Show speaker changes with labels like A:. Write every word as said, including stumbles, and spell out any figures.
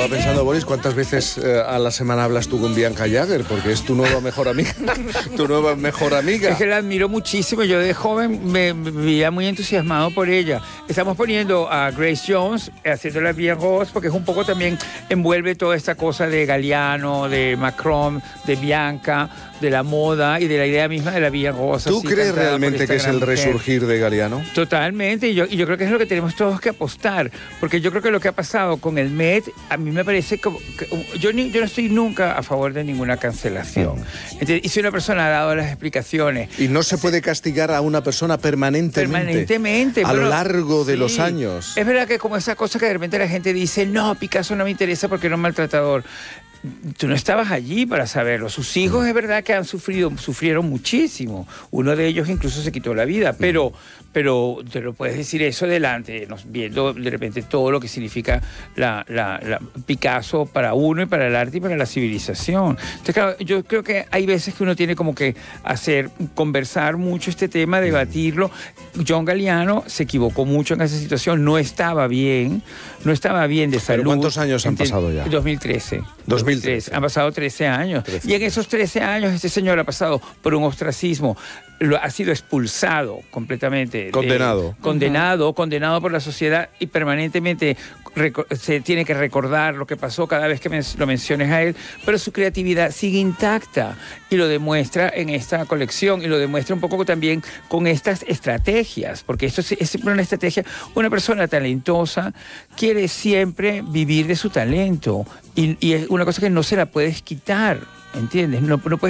A: estaba pensando, Boris, ¿cuántas veces eh, a la semana hablas tú con Bianca Jagger? Porque es tu nueva mejor amiga. Tu nueva mejor amiga.
B: Es que la admiro muchísimo. Yo de joven me, me veía muy entusiasmado por ella. Estamos poniendo a Grace Jones haciendo la Bien Rose, porque es un poco también envuelve toda esta cosa de Galliano, de Macron, de Bianca, de la moda y de la idea misma de la Bien Rose.
A: ¿Tú crees realmente que es el resurgir de Galliano?
B: Totalmente. Y yo, y yo creo que es lo que tenemos todos que apostar. Porque yo creo que lo que ha pasado con el Met, a mí me parece como... Que, yo, ni, yo no estoy nunca a favor de ninguna cancelación. Entonces, y si una persona ha dado las explicaciones...
A: Y no se puede castigar a una persona permanentemente.
B: Permanentemente.
A: A
B: bueno,
A: lo largo de
B: sí,
A: los años.
B: Es verdad que como esa cosa que de repente la gente dice, no, Picasso no me interesa porque era un maltratador. Tú no estabas allí para saberlo. Sus hijos es verdad que han sufrido, sufrieron muchísimo. Uno de ellos incluso se quitó la vida, pero, pero te lo puedes decir eso delante, nos, viendo de repente todo lo que significa la, la, la Picasso para uno y para el arte y para la civilización. Entonces, claro, yo creo que hay veces que uno tiene como que hacer, conversar mucho este tema, debatirlo. John Galliano se equivocó mucho en esa situación, no estaba bien, no estaba bien de salud.
A: ¿Pero cuántos años han pasado ya?
B: dos mil trece.
A: dos mil trece.
B: Han pasado trece años.
A: trece.
B: Y en esos trece años este señor ha pasado por un ostracismo, lo, ha sido expulsado completamente.
A: Condenado.
B: De, condenado, uh-huh. condenado por la sociedad y permanentemente se tiene que recordar lo que pasó cada vez que men lo menciones a él, pero su creatividad sigue intacta y lo demuestra en esta colección y lo demuestra un poco también con estas estrategias, porque esto es, es siempre una estrategia. Una persona talentosa quiere siempre vivir de su talento y, y es una cosa que no se la puedes quitar, ¿entiendes? No, no puedes